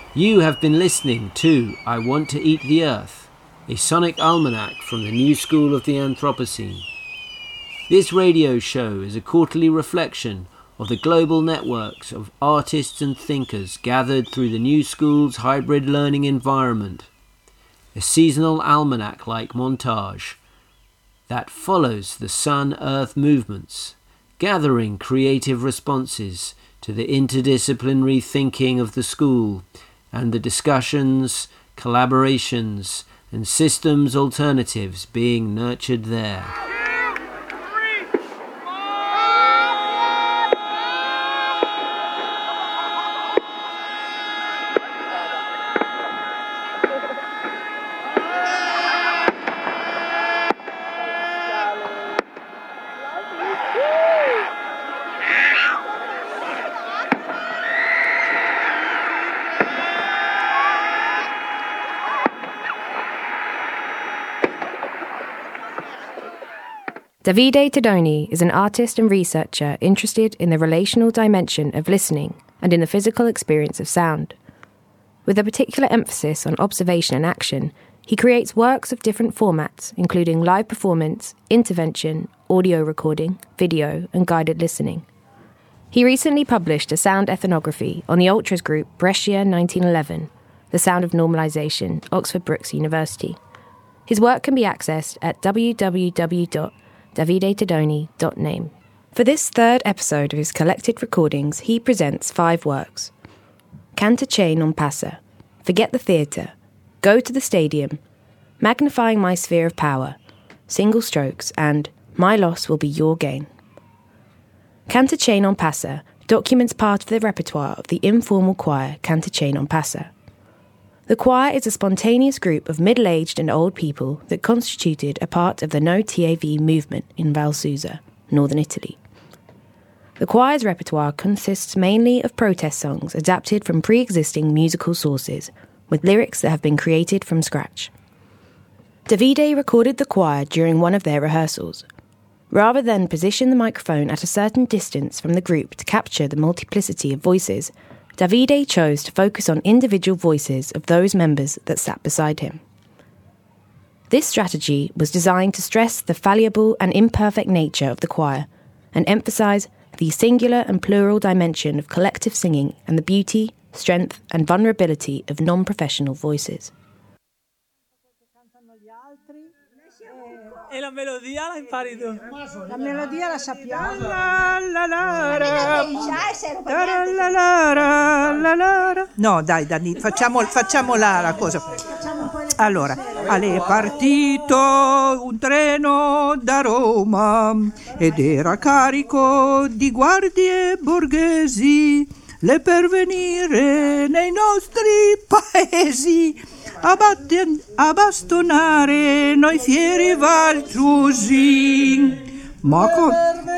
You have been listening to I Want to Eat the Earth, a sonic almanac from the New School of the Anthropocene. This radio show is a quarterly reflection of the global networks of artists and thinkers gathered through the New School's hybrid learning environment. A seasonal almanac-like montage that follows the Sun-Earth movements, gathering creative responses to the interdisciplinary thinking of the school and the discussions, collaborations, and systems alternatives being nurtured there. Davide Tedoni is an artist and researcher interested in the relational dimension of listening and in the physical experience of sound. With a particular emphasis on observation and action, he creates works of different formats, including live performance, intervention, audio recording, video, and guided listening. He recently published a sound ethnography on the ultras group Brescia 1911, The Sound of Normalization, Oxford Brookes University. His work can be accessed at www.davidetedoni.name. For this third episode of his collected recordings, he presents 5 works. Canta C'è non passa, Forget the Theatre, Go to the Stadium, Magnifying My Sphere of Power, Single Strokes, and My Loss Will Be Your Gain. Canta C'è non passa documents part of the repertoire of the informal choir Canta C'è non passa. The choir is a spontaneous group of middle-aged and old people that constituted a part of the No TAV movement in Val Susa, northern Italy. The choir's repertoire consists mainly of protest songs adapted from pre-existing musical sources, with lyrics that have been created from scratch. Davide recorded the choir during one of their rehearsals. Rather than position the microphone at a certain distance from the group to capture the multiplicity of voices, Davide chose to focus on individual voices of those members that sat beside him. This strategy was designed to stress the fallible and imperfect nature of the choir and emphasize the singular and plural dimension of collective singing and the beauty, strength and vulnerability of non-professional voices. E la melodia la impari tu? La melodia la sappiamo. No, dai, Dani, facciamo la cosa. Allora, è partito un treno da Roma ed era carico di guardie borghesi, le pervenire nei nostri paesi. A bastonare noi fieri valciusi, ma